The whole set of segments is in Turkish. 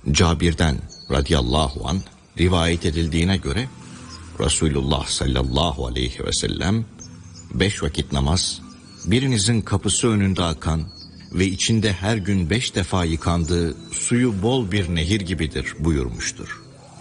Cabir'den radıyallahu anh rivayet edildiğine göre Resulullah sallallahu aleyhi ve sellem 5 vakit namaz, birinizin kapısı önünde akan ve içinde her gün 5 defa yıkandığı suyu bol bir nehir gibidir buyurmuştur.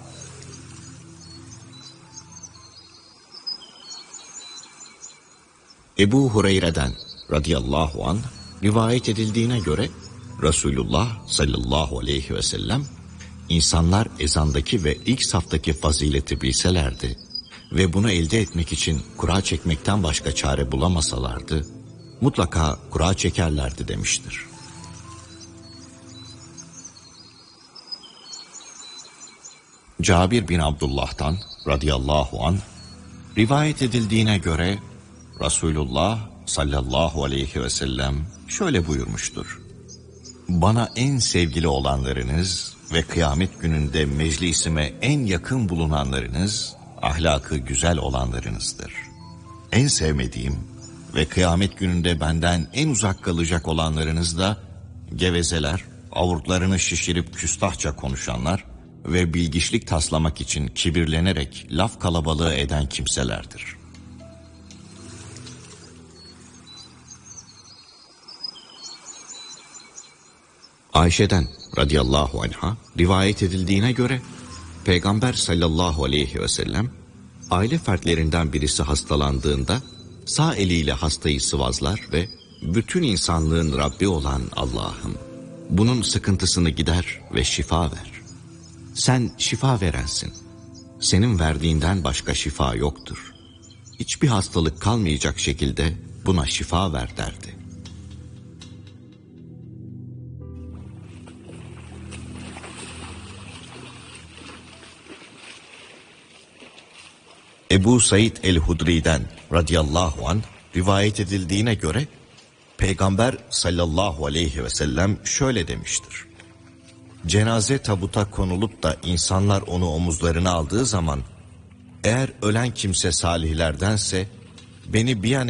Ebu Hureyre'den radıyallahu anh rivayet edildiğine göre Resulullah sallallahu aleyhi ve sellem insanlar ezandaki ve ilk saftaki fazileti bilselerdi ve bunu elde etmek için kura çekmekten başka çare bulamasalardı mutlaka kura çekerlerdi demiştir. Cabir bin Abdullah'tan radıyallahu anh rivayet edildiğine göre Resulullah sallallahu aleyhi ve sellem şöyle buyurmuştur: Bana en sevgili olanlarınız ve kıyamet gününde meclisime en yakın bulunanlarınız, ahlakı güzel olanlarınızdır. En sevmediğim ve kıyamet gününde benden en uzak kalacak olanlarınız da gevezeler, avurtlarını şişirip küstahça konuşanlar ve bilgiçlik taslamak için kibirlenerek laf kalabalığı eden kimselerdir. Ayşe'den radıyallahu anha rivayet edildiğine göre Peygamber sallallahu aleyhi ve sellem aile fertlerinden birisi hastalandığında sağ eliyle hastayı sıvazlar ve bütün insanlığın Rabbi olan Allah'ım bunun sıkıntısını gider ve şifa ver. Sen şifa verensin. Senin verdiğinden başka şifa yoktur. Hiçbir hastalık kalmayacak şekilde buna şifa ver derdi. Ebu Said el-Hudri'den radıyallahu anh rivayet edildiğine göre Peygamber sallallahu aleyhi ve sellem şöyle demiştir: Cenaze tabuta konulup da insanlar onu omuzlarına aldığı zaman eğer ölen kimse salihlerdense beni bir an